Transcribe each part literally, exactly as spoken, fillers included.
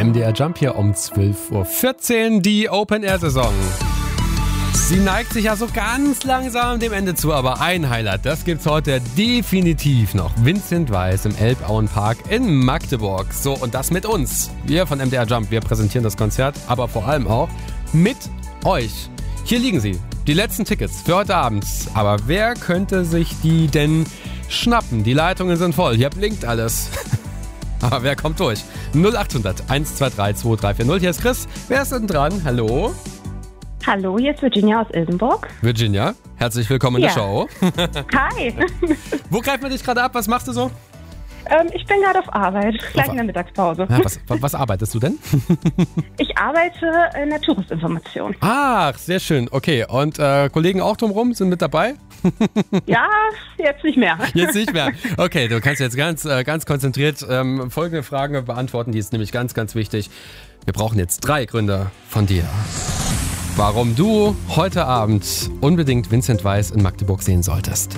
M D R Jump hier um zwölf Uhr vierzehn, die Open-Air-Saison. Sie neigt sich ja so ganz langsam dem Ende zu, aber ein Highlight, das gibt's heute definitiv noch. Vincent Weiss im Elbauenpark in Magdeburg. So, und das mit uns. Wir von M D R Jump, wir präsentieren das Konzert, aber vor allem auch mit euch. Hier liegen sie, die letzten Tickets für heute Abend. Aber wer könnte sich die denn schnappen? Die Leitungen sind voll, hier blinkt alles. Aber wer kommt durch? null acht hundert eins zwei drei zwei drei vier null. Hier ist Chris. Wer ist denn dran? Hallo? Hallo, hier ist Virginia aus Ilsenburg. Virginia, herzlich willkommen in ja. der Show. Hi. Wo greift man dich gerade ab? Was machst du so? Ähm, ich bin gerade auf Arbeit, gleich in der Mittagspause. Ja, was, was arbeitest du denn? Ich arbeite in der Touristinformation. Ach, sehr schön. Okay, und äh, Kollegen auch drumherum sind mit dabei? Ja, jetzt nicht mehr. Jetzt nicht mehr. Okay, du kannst jetzt ganz, äh, ganz konzentriert ähm, folgende Fragen beantworten. Die ist nämlich ganz, ganz wichtig. Wir brauchen jetzt drei Gründe von dir, warum du heute Abend unbedingt Vincent Weiss in Magdeburg sehen solltest.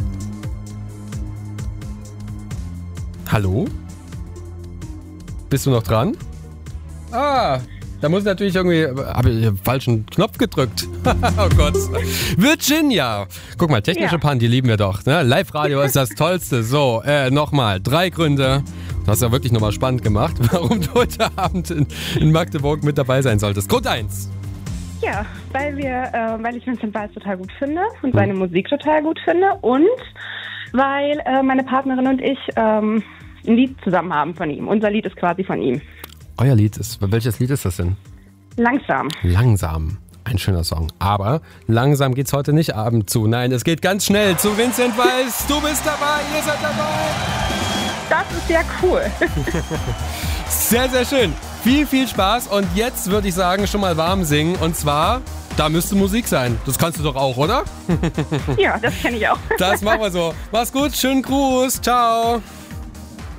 Hallo? Bist du noch dran? Ah, da muss ich natürlich irgendwie... Habe ich den falschen Knopf gedrückt. Oh Gott. Virginia. Guck mal, technische Ja. Pannen, die lieben wir doch. Ne? Live-Radio ist das Tollste. So, äh, nochmal. Drei Gründe. Du hast ja wirklich nochmal spannend gemacht, warum du heute Abend in, in Magdeburg mit dabei sein solltest. Grund eins. Ja, weil wir, äh, weil ich Vincent Weiss total gut finde und seine Musik total gut finde und weil äh, meine Partnerin und ich ähm, ein Lied zusammen haben von ihm. Unser Lied ist quasi von ihm. Euer Lied ist, welches Lied ist das denn? Langsam. Langsam. Ein schöner Song. Aber langsam geht's heute nicht Abend zu. Nein, es geht ganz schnell zu Vincent Weiss. Du bist dabei, ihr seid dabei. Das ist ja cool. Sehr, sehr schön. Viel, viel Spaß. Und jetzt würde ich sagen, schon mal warm singen. Und zwar, da müsste Musik sein. Das kannst du doch auch, oder? Ja, das kenne ich auch. Das machen wir so. Mach's gut, schönen Gruß. Ciao.